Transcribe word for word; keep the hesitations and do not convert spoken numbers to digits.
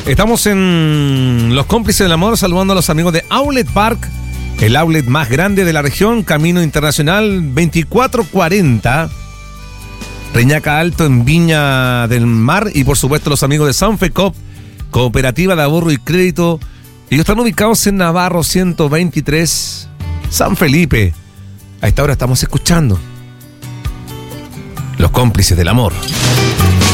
Estamos en Los Cómplices del Amor, saludando a los amigos de Outlet Park, el outlet más grande de la región, Camino Internacional veinticuatro cuarenta, Reñaca Alto en Viña del Mar, y por supuesto los amigos de Sanfecop, Cooperativa de Ahorro y Crédito. Ellos están ubicados en Navarro ciento veintitrés, San Felipe. A esta hora estamos escuchando Los Cómplices del Amor.